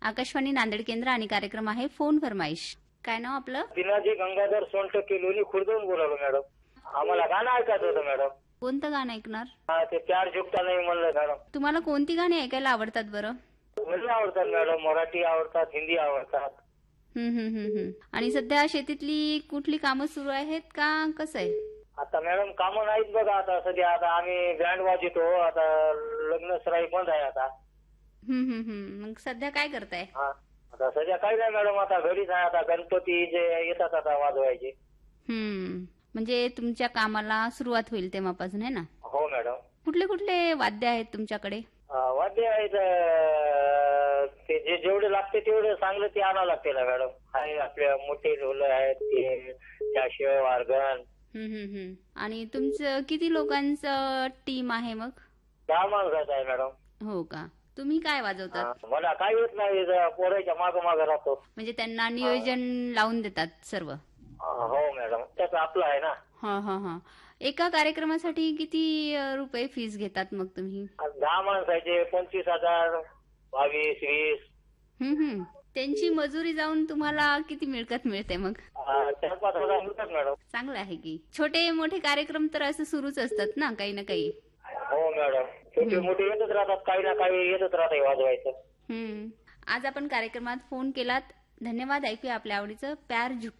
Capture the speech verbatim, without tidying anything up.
आकाशवाणी नांदेड केंद्र आणि कार्यक्रम आहे फोन फरमाईश. काय नाव आपलं? दिनाजी गंगाधर सोनटक्के लोणी खुर्दून बोलावलं मॅडम. आम्हाला गाणं ऐकायचं होतं मॅडम. कोणतं गाणं ऐकणार? हा, ते प्यार झुकता नाही म्हणलं मॅडम. तुम्हाला कोणती गाणी ऐकायला आवडतात बरं? मला आवडतात मॅडम. मराठी आवडतात, हिंदी आवडतात. हम्म हम्म हम्म हम्म. आणि सध्या शेतीतली कुठली कामं सुरू आहेत का कसं आहे? आता मॅडम कामं नाहीत बघा. आता सध्या आता आम्ही बँड वाजवतो. आता लग्न सराई बंद आहे आता. हम्म हम्म हम्म. मग सध्या काय करताय? हा, आता सध्या काही नाही मॅडम. आता घरीच आहे. आता गणपती जे येतात आता वाजवायचे. हम्म. म्हणजे तुमच्या कामाला सुरुवात होईल तेव्हापासून आहे ना? हो मॅडम. कुठले कुठले वाद्य आहेत तुमच्याकडे? अं, वाद्य आहेत. अं, ते जे जेवढे लागते तेवढे चांगलं ते आणावं लागते ना मॅडम. आहे आपल्या मोठे ढोल आहेत, ते त्याशिवाय वारगण. हम्म हम्म हम्म. आणि तुमचं किती लोकांचं टीम आहे मग? दहा माणसाचं आहे मॅडम. हो का? तुम्ही काय वाजवतात? हा, मला काही येत नाही. पोराच्या मागं मागं राहतो. म्हणजे त्यांना नियोजन लावून देतात सर्व? अं, हो मॅडम. त्याचं आपलं आहे ना. हा हा हा. एका कार्यक्रमासाठी किती अ, रुपये फीस घेतात मग तुम्ही? दहा माणसाचे पंचवीस हजार, बावीस, वीस. हम्म हम्म. त्यांची मजुरी जाऊन तुम्हाला किती मिळकत मिळते मग? अं, चार पाच हजार मिळतात मॅडम. चांगलं आहे की. छोटे मोठे कार्यक्रम तर असं सुरूच असतात ना काही ना काही. हो मॅडम. छोटे मोठे येतच राहतात. काही ना काही येतच राहते वाजवायचं. हम्म. आज आपण कार्यक्रमात फोन केलात. धन्यवाद. ऐकूया आपल्या आवडीचं प्यार झुक